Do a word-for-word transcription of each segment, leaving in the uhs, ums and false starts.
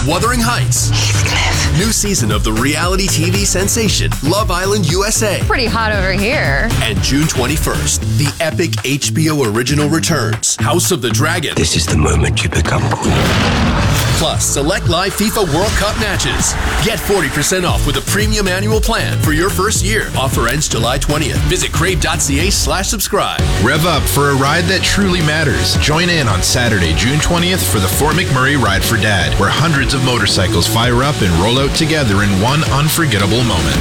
Wuthering Heights. Heathcliff. New season of the reality T V sensation Love Island U S A. Pretty hot over here. And June twenty-first, the epic H B O original returns, House of the Dragon. This is the moment you become queen. Plus, select live FIFA World Cup matches. Get forty percent off with a premium annual plan for your first year. Offer ends July twentieth. Visit crave.ca slash subscribe. Rev up for a ride that truly matters. Join in on Saturday, June twentieth for the Fort McMurray Ride for Dad, where hundreds of motorcycles fire up and roll out together in one unforgettable moment.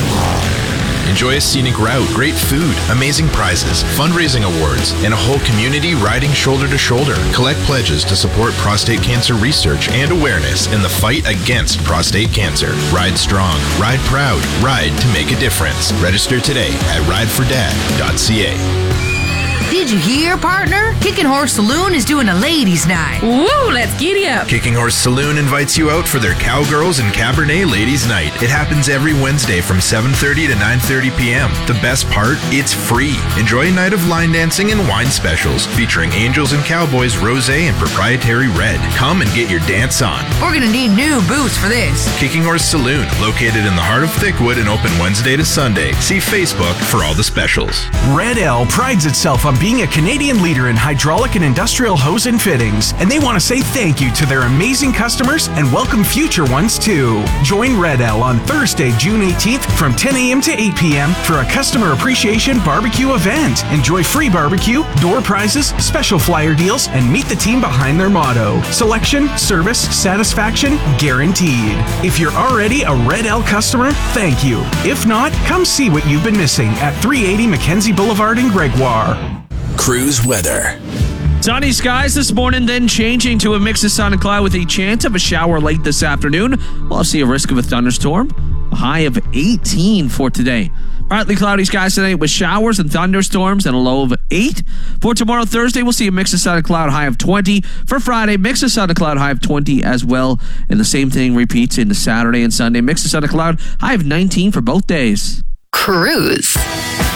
Enjoy a scenic route, great food, amazing prizes, fundraising awards, and a whole community riding shoulder to shoulder. Collect pledges to support prostate cancer research and awareness in the fight against prostate cancer. Ride strong, ride proud, ride to make a difference. Register today at ride for dad dot c a. Did you hear, partner? Kicking Horse Saloon is doing a ladies' night. Woo, let's giddy up. Kicking Horse Saloon invites you out for their Cowgirls and Cabernet Ladies' Night. It happens every Wednesday from seven thirty to nine thirty p.m. The best part? It's free. Enjoy a night of line dancing and wine specials featuring Angels and Cowboys Rosé and proprietary red. Come and get your dance on. We're gonna need new boots for this. Kicking Horse Saloon, located in the heart of Thickwood and open Wednesday to Sunday. See Facebook for all the specials. Red L prides itself on being a Canadian leader in hydraulic and industrial hose and fittings, and they want to say thank you to their amazing customers and welcome future ones too. Join Red L on Thursday, June eighteenth from ten a.m. to eight p.m. for a customer appreciation barbecue event. Enjoy free barbecue, door prizes, special flyer deals, and meet the team behind their motto: selection, service, satisfaction, guaranteed. If you're already a Red L customer, thank you. If not, come see what you've been missing at three eighty Mackenzie Boulevard in Gregoire. Cruise weather. Sunny skies this morning, then changing to a mix of sun and cloud with a chance of a shower late this afternoon. We'll see a risk of a thunderstorm. A high of eighteen for today. Partly cloudy skies tonight with showers and thunderstorms and a low of eight. For tomorrow, Thursday, we'll see a mix of sun and cloud, high of twenty. For Friday, mix of sun and cloud, high of twenty as well. And the same thing repeats into Saturday and Sunday. Mix of sun and cloud, high of nineteen for both days. Cruise.